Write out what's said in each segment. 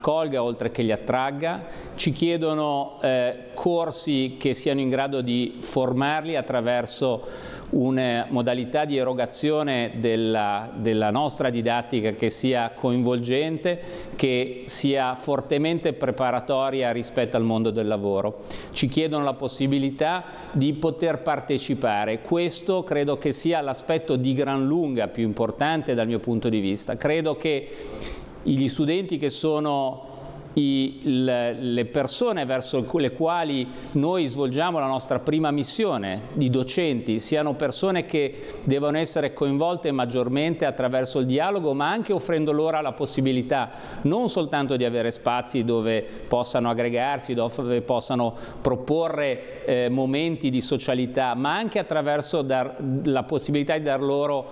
accolga oltre che li attragga, ci chiedono corsi che siano in grado di formarli attraverso una modalità di erogazione della nostra didattica che sia coinvolgente, che sia fortemente preparatoria rispetto al mondo del lavoro. Ci chiedono la possibilità di poter partecipare. Questo credo che sia l'aspetto di gran lunga più importante dal mio punto di vista. Credo che gli studenti che sono le persone verso le quali noi svolgiamo la nostra prima missione di docenti siano persone che devono essere coinvolte maggiormente attraverso il dialogo, ma anche offrendo loro la possibilità non soltanto di avere spazi dove possano aggregarsi, dove possano proporre momenti di socialità, ma anche attraverso la possibilità di dar loro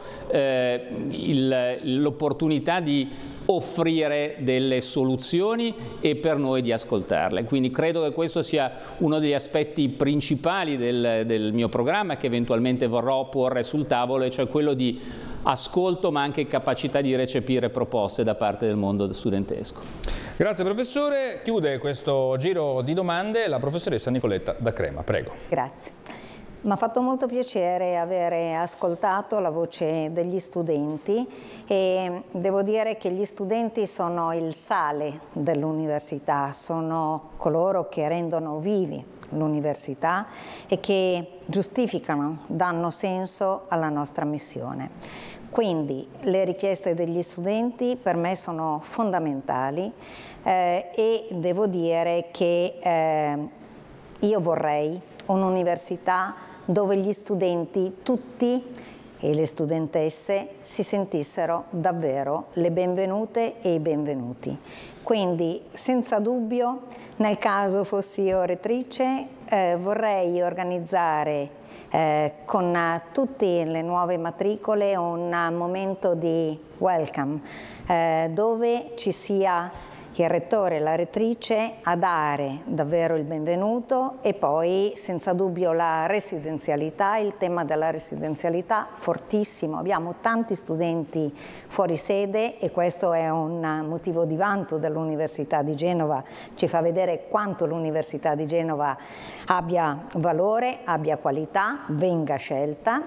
l'opportunità di offrire delle soluzioni e per noi di ascoltarle. Quindi credo che questo sia uno degli aspetti principali del mio programma che eventualmente vorrò porre sul tavolo, e cioè quello di ascolto ma anche capacità di recepire proposte da parte del mondo studentesco. Grazie professore. Chiude questo giro di domande la professoressa Nicoletta Da Crema. Prego. Grazie. Mi ha fatto molto piacere avere ascoltato la voce degli studenti e devo dire che gli studenti sono il sale dell'università, sono coloro che rendono vivi l'università e che giustificano, danno senso alla nostra missione. Quindi le richieste degli studenti per me sono fondamentali e devo dire che io vorrei un'università dove gli studenti tutti e le studentesse si sentissero davvero le benvenute e i benvenuti. Quindi senza dubbio, nel caso fossi io rettrice, vorrei organizzare con tutte le nuove matricole un momento di welcome dove ci sia il rettore e la rettrice a dare davvero il benvenuto e poi senza dubbio la residenzialità, il tema della residenzialità fortissimo. Abbiamo tanti studenti fuori sede e questo è un motivo di vanto dell'Università di Genova, ci fa vedere quanto l'Università di Genova abbia valore, abbia qualità, venga scelta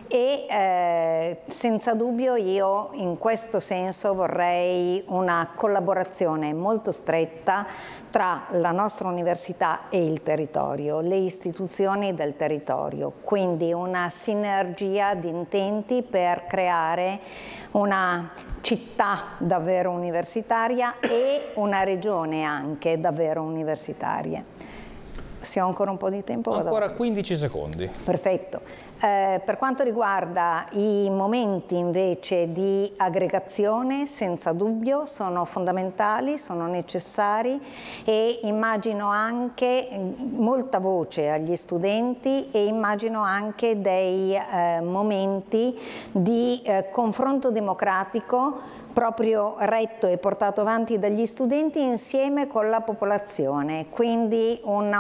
e senza dubbio io in questo senso vorrei una collaborazione molto stretta tra la nostra università e il territorio, le istituzioni del territorio, quindi una sinergia di intenti per creare una città davvero universitaria e una regione anche davvero universitaria. Se ho ancora un po' di tempo? Ancora 15 secondi. Perfetto. Per quanto riguarda i momenti invece di aggregazione, senza dubbio sono fondamentali, sono necessari e immagino anche molta voce agli studenti e immagino anche dei momenti di confronto democratico proprio retto e portato avanti dagli studenti insieme con la popolazione, quindi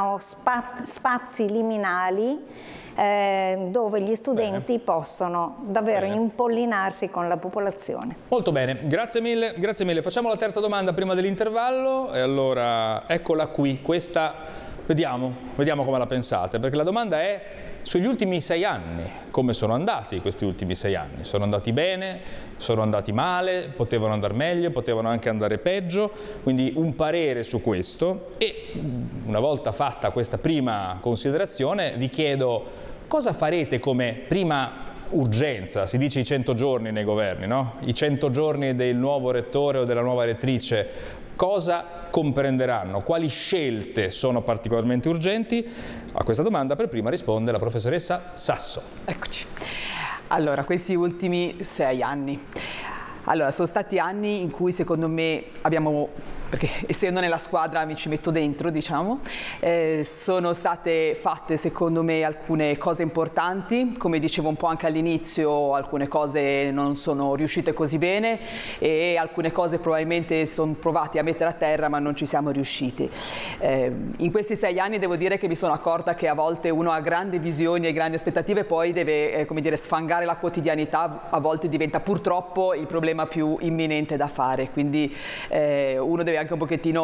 spazi liminali dove gli studenti possono davvero impollinarsi con la popolazione. Molto bene, grazie mille, grazie mille. Facciamo la terza domanda prima dell'intervallo e allora eccola qui, questa vediamo come la pensate, perché la domanda è sugli ultimi 6 anni, come sono andati questi ultimi 6 anni? Sono andati bene? Sono andati male? Potevano andare meglio? Potevano anche andare peggio? Quindi un parere su questo e una volta fatta questa prima considerazione vi chiedo cosa farete come prima urgenza, si dice i 100 giorni nei governi, no? I 100 giorni del nuovo rettore o della nuova rettrice. Cosa comprenderanno? Quali scelte sono particolarmente urgenti? A questa domanda per prima risponde la professoressa Sasso. Eccoci. Allora, questi ultimi 6 anni. Allora, sono stati anni in cui secondo me abbiamo, perché essendo nella squadra mi ci metto dentro, diciamo, sono state fatte secondo me alcune cose importanti, come dicevo un po' anche all'inizio, alcune cose non sono riuscite così bene e alcune cose probabilmente sono provate a mettere a terra ma non ci siamo riusciti. In questi 6 anni devo dire che mi sono accorta che a volte uno ha grandi visioni e grandi aspettative e poi deve, come dire, sfangare la quotidianità, a volte diventa purtroppo il problema più imminente da fare, quindi uno deve e anche un pochettino